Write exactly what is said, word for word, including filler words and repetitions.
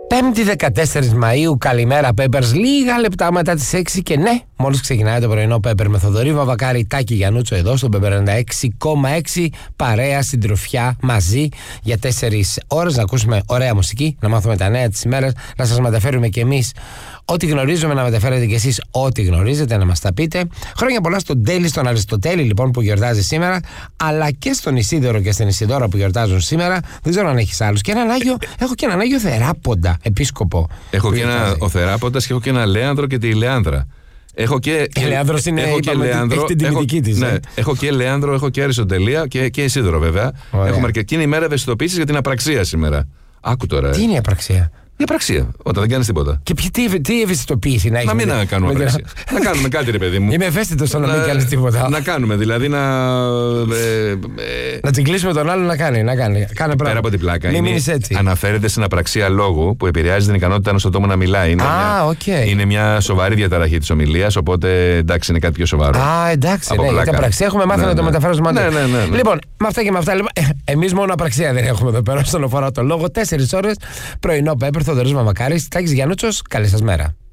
Πέμπτη δεκατέσσερις Μαΐου, καλημέρα Peppers, λίγα λεπτά μετά τις έξι και ναι, μόλις ξεκινάει το πρωινό Pepper με Θοδωρή Βαβακάρη, Τάκη Γιαννούτσο εδώ στον Pepper ενενήντα έξι κόμμα έξι, παρέα, συντροφιά, μαζί για τέσσερις ώρες να ακούσουμε ωραία μουσική, να μάθουμε τα νέα της ημέρας, να σας μεταφέρουμε κι εμείς ό,τι γνωρίζουμε, να μεταφέρετε κι εσείς ό,τι γνωρίζετε, να μας τα πείτε. Χρόνια πολλά στον Τέλη, στον Αριστοτέλη λοιπόν που γιορτάζει σήμερα, αλλά και στον Ισίδωρο και στην Ισιδώρα που γιορτάζουν σήμερα. Δεν ξέρω αν έχεις άλλους. Και έναν Άγιο, έχω και έναν Άγιο Θεράποντα, επίσκοπο. Έχω και ένα ο Θεράποντας και έχω και ένα Λέανδρο και τη Λεάνδρα. Έχω και. Η Λέανδρος είναι έχω και Λέανδρο, έχει την τιμητική της. Ναι, έχω και Λέανδρο, έχω και Αριστοτελεία και, και Ισίδωρο βέβαια. Ωραία. Έχουμε και εκείνη η μέρα ευαισθητοποίησης για την απραξία σήμερα. Άκου τώρα. Τι είναι η απραξία? Η απραξία, όταν δεν κάνεις τίποτα. Και ποιο, τι, τι ευαισθητοποίηση να έχει? Να μην να κάνουμε απραξία. Να κάνουμε κάτι, ρε παιδί μου. Είμαι ευαίσθητος στο να μην κάνεις τίποτα. Να κάνουμε, δηλαδή να. Ε, ε, να τσιγκλίσουμε τον άλλον να κάνει. Να κάνει. Κάνε πέρα από την πλάκα. Μην είναι, μείνεις έτσι. Αναφέρεται στην απραξία λόγου που επηρεάζει την ικανότητα ενός ατόμου να μιλάει. Είναι, Α, μια, okay. είναι μια σοβαρή διαταραχή της ομιλίας, οπότε εντάξει, είναι κάτι πιο σοβαρό. Α, εντάξει, από ναι, για την απραξία έχουμε μάθει ναι, να το ναι. μεταφέρουμε. Ναι, ναι, ναι, ναι. Λοιπόν, με αυτά και με αυτά. Λοιπόν, ε, εμείς μόνο απραξία δεν έχουμε εδώ πέρα όσον αφορά το λόγο. Τέσσερις ώρες πρωινό Pepper, Θοδωρής Βαβακάρης, Τάκης Γιαννούτσος. Καλή σας μέρα.